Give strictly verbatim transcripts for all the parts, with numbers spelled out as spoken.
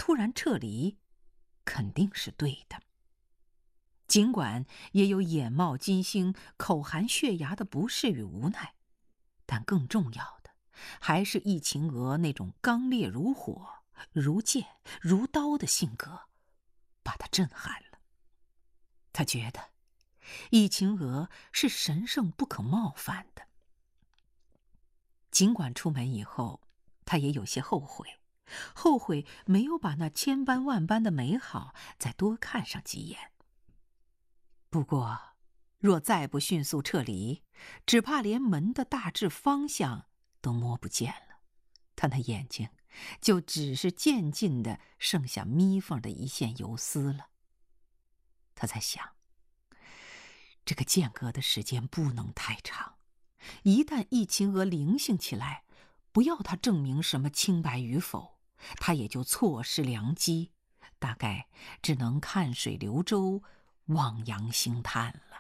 突然撤离，肯定是对的。尽管也有眼冒金星、口含血牙的不适与无奈，但更重要的还是易秦娥那种刚烈如火、如剑如刀的性格，把他震撼了。他觉得易秦娥是神圣不可冒犯的。尽管出门以后，他也有些后悔，后悔没有把那千般万般的美好再多看上几眼。不过，若再不迅速撤离，只怕连门的大致方向都摸不见了。他那眼睛就只是渐进的剩下眯缝的一线游丝了。他在想，这个间隔的时间不能太长，一旦易秦娥灵性起来，不要他证明什么清白与否，他也就错失良机，大概只能看水流舟，望洋兴叹了。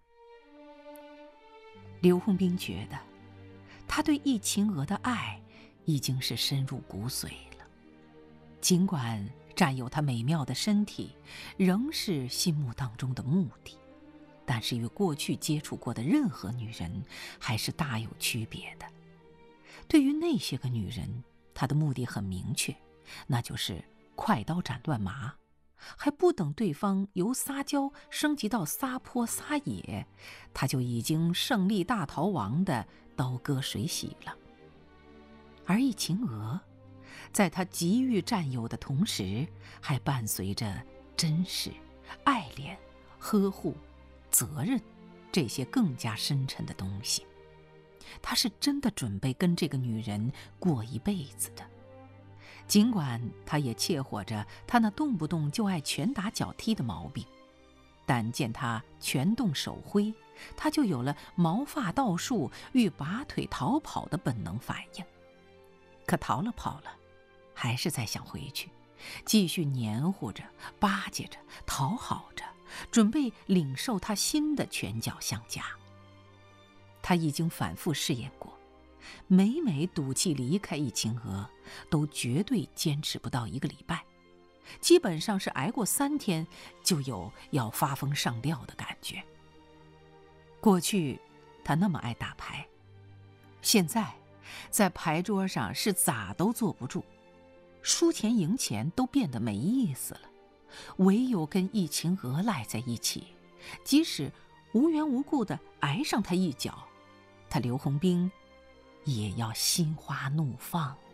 刘洪兵觉得，他对易秦娥的爱已经是深入骨髓了。尽管占有她美妙的身体，仍是心目当中的目的，但是与过去接触过的任何女人还是大有区别的。对于那些个女人，他的目的很明确，那就是快刀斩乱麻，还不等对方由撒娇升级到撒泼撒野，他就已经胜利大逃亡的刀割水洗了。而易秦娥，在他急于占有的同时，还伴随着珍视、爱恋、呵护、责任这些更加深沉的东西。他是真的准备跟这个女人过一辈子的。尽管他也切火着他那动不动就爱拳打脚踢的毛病，但见他拳动手挥，他就有了毛发倒竖欲拔腿逃跑的本能反应。可逃了跑了，还是再想回去，继续黏糊着、巴结着、讨好着，准备领受他新的拳脚相加。他已经反复试验过，每每赌气离开易秦娥，都绝对坚持不到一个礼拜，基本上是挨过三天，就有要发疯上吊的感觉。过去他那么爱打牌，现在在牌桌上是咋都坐不住，输钱赢钱都变得没意思了，唯有跟易秦娥赖在一起，即使无缘无故地挨上他一脚，他刘洪兵也要心花怒放。